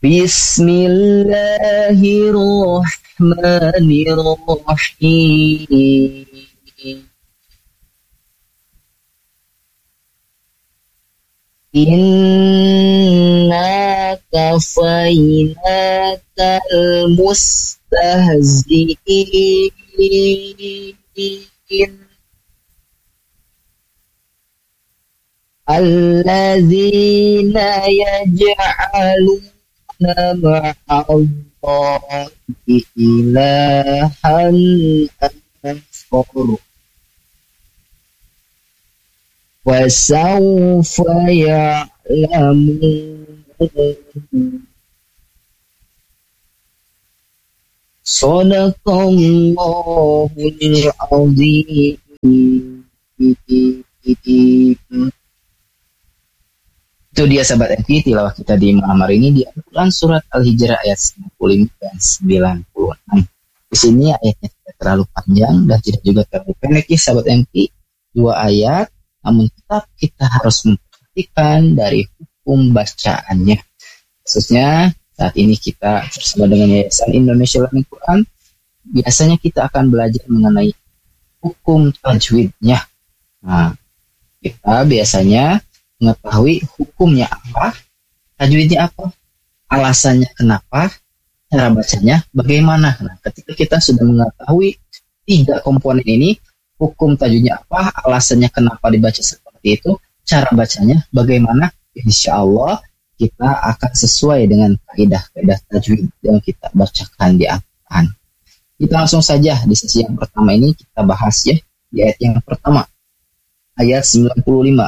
Bismillahirrahmanirrahim. Inna kafainakal mustahzi'in alladzina yaj'aluna ma'allahi ilahan akhar wa sawfa ya'lamun. Shadaqallahul azim. Itu dia sahabat MT tilawah kita di malam hari ini di Al-Quran surat Al-Hijrah ayat 95 dan 96. Di sini ayatnya tidak terlalu panjang dan tidak juga terlalu pendek ya sahabat MT. 2 ayat, namun tetap kita harus memperhatikan dari hukum bacaannya. Khususnya saat ini kita bersama dengan Yayasan Indonesia Learning Quran, biasanya kita akan belajar mengenai hukum tajwidnya. Nah, kita biasanya mengetahui hukumnya apa, tajwidnya apa, alasannya kenapa, cara bacanya bagaimana. Nah, ketika kita sudah mengetahui 3 komponen ini, hukum tajwidnya apa, alasannya kenapa dibaca seperti itu, cara bacanya bagaimana, insya Allah kita akan sesuai dengan kaidah-kaidah tajwid yang kita bacakan di Al-Quran. Kita langsung saja di sesi yang pertama ini kita bahas ya, di ayat yang pertama, ayat 95.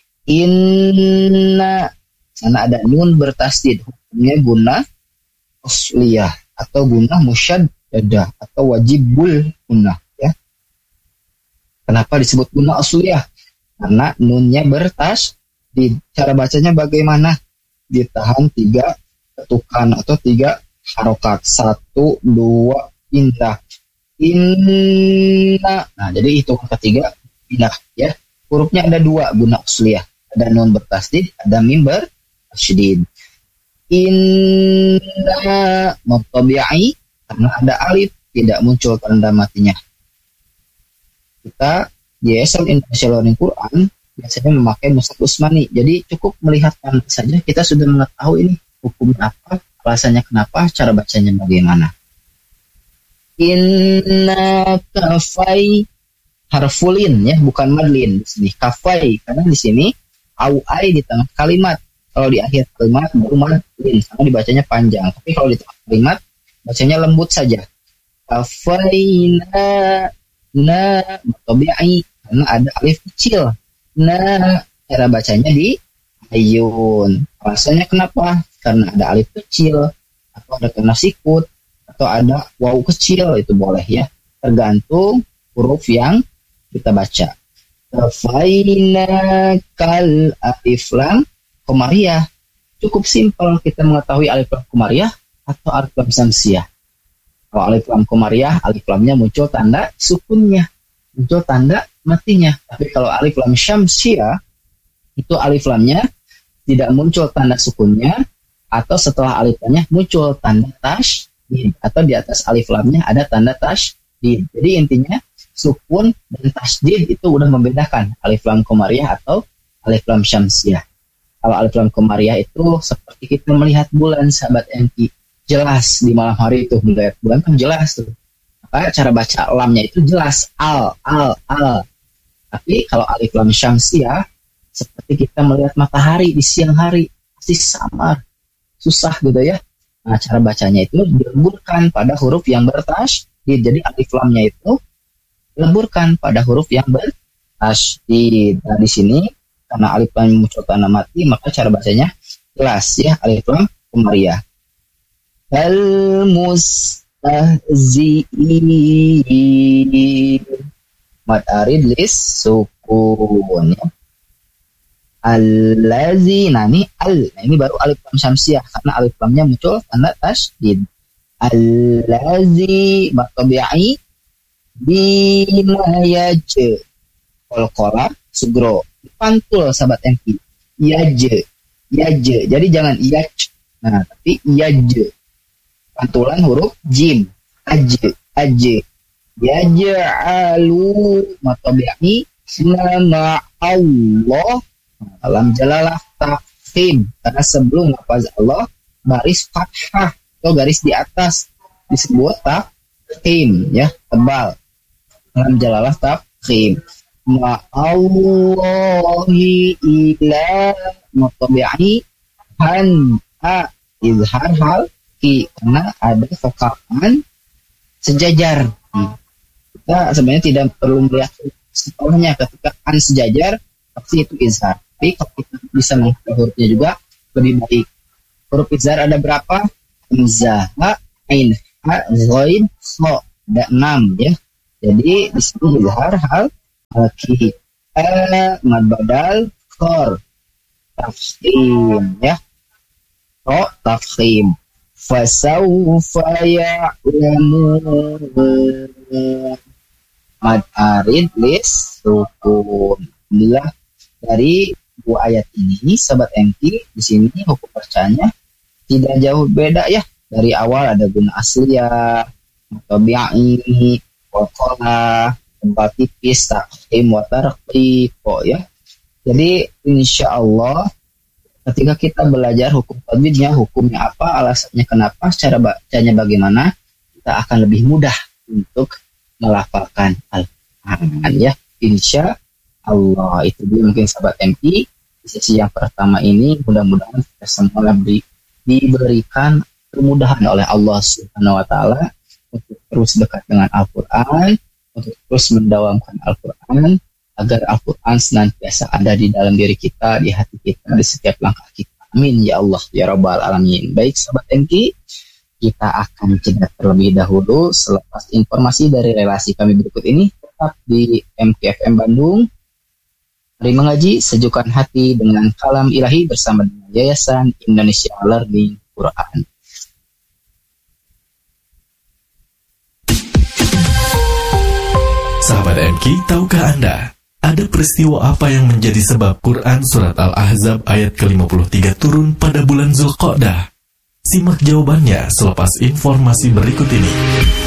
Inna, sana ada nun bertasdid, hukumnya guna asliyah atau guna musyaddadah atau wajibul guna ya. Kenapa disebut guna asliyah? Karena nunnya bertasdid. Cara bacanya bagaimana? Ditahan 3 ketukan atau 3 harokat. 1, 2, pindah. Inna. Nah, jadi hitungan ketiga pindah ya. Hurufnya ada 2 guna asliyah. Ada nun bertasdid, ada mim bertasydid. Inna mutabi'i, karena ada alif tidak muncul tanda matinya. Kita di Yayasan Indonesia Learning Quran biasanya memakai mushaf Usmani. Jadi cukup melihat tanda saja kita sudah mengetahui ini hukumnya apa, alasannya kenapa, cara bacanya bagaimana. Inna kafai, harfulin ya, bukan madlin di sini. Kafai, karena di sini au ai di tengah kalimat. Kalau di akhir kalimat baru madlin, karena dibacanya panjang. Tapi kalau di tengah kalimat bacanya lembut saja. Kafaina na mutabi'i, karena ada alif kecil. Nah, cara bacanya di ayun. Alasannya kenapa? Karena ada alif kecil, atau ada kena sikut, atau ada waw kecil, itu boleh ya. Tergantung huruf yang kita baca. Kafaina kal alif lam komariah. Cukup simpel kita mengetahui alif lam komariah atau alif lam samsiah. Kalau alif lam komariah, alif lamnya muncul tanda sukunnya, muncul tanda matinya. Tapi kalau alif lam syamsiah, itu alif lamnya tidak muncul tanda sukunnya, atau setelah alif lamnya muncul tanda tasydid, atau di atas alif lamnya ada tanda tasydid. Jadi intinya sukun dan tasydid itu udah membedakan alif lam komariah atau alif lam syamsiah. Kalau alif lam komariah itu seperti kita melihat bulan sahabat MT, jelas di malam hari itu melihat bulan kan jelas tuh. Maka cara baca lamnya itu jelas al. Tapi kalau alif lam syamsiah seperti kita melihat matahari di siang hari, pasti samar, susah gitu ya. Nah, cara bacanya itu dilemburkan pada huruf yang bertasydid. Jadi alif lamnya itu dilemburkan pada huruf yang bertasydid. Nah, di sini karena alif lam muncul tanda mati, maka cara bacanya jelas ya, alif lam komariah. Al-mustahzi'in, mad arid lis sukun ya. Allazi, nah ini al, nah ini baru alif lam syamsiah karena alif lamnya muncul tanda tasydid. Allazi matabi'i bima yaje, kolkola sugro, pantul sahabat MP, yaje, jadi jangan yaj, Nah, tapi yaj. Pantulan huruf jim. Aj. Yaj'alu matabi'i nama Allah. Dalam jalalah tafkhim. Karena sebelum lafaz Allah baris fathah atau garis di atas disebut tafkhim, ya, tebal. Dalam jalalah tafkhim. Ma'allahi ila matabi'i han'a izhar hal ki, karena ada vokalan sejajar. Kita sebenarnya tidak perlu melihat setelahnya, ketika an sejajar pasti itu izhar. Tapi kalau kita bisa menghafal hurufnya juga lebih baik. Huruf izhar ada berapa? Hamzah, ain, ha, ghain, so. Ada 6 ya. Jadi di sini izhar hal ki, mad badal, khor, tafkhim ya. So, tafkhim. Fasawfa ya'lamun. Mad arid lis sukun. Alhamdulillah, dari 2 ayat ini sahabat MT di sini hukum bacanya tidak jauh beda ya. Dari awal ada guna asliyah, mutabi'i, waqala, tempat tipis, taqdim wa tarqib ya. Jadi insyaallah ketika kita belajar hukum tajwidnya, hukumnya apa, alasannya kenapa, cara bacanya bagaimana, kita akan lebih mudah untuk melafalkan Al-Quran ya. Insya Allah. Itu dulu mungkin sahabat MI di sesi yang pertama ini. Mudah-mudahan kita semua diberikan kemudahan oleh Allah Subhanahu wa Ta'ala untuk terus dekat dengan Al-Quran, untuk terus mendawamkan Al-Quran, agar Al-Quran senantiasa ada di dalam diri kita, di hati kita, di setiap langkah kita. Amin ya Allah ya Rabbal Alamin. Baik sahabat MI, kita akan jeda terlebih dahulu. Selepas informasi dari relasi kami berikut ini, tetap di MKFM Bandung. Mari mengaji, sejukkan hati dengan kalam ilahi bersama dengan Yayasan Indonesia Learning Quran. Sahabat MK, tahukah Anda, ada peristiwa apa yang menjadi sebab Quran Surat Al-Ahzab ayat ke-53 turun pada bulan Zulqa'dah? Simak jawabannya selepas informasi berikut ini.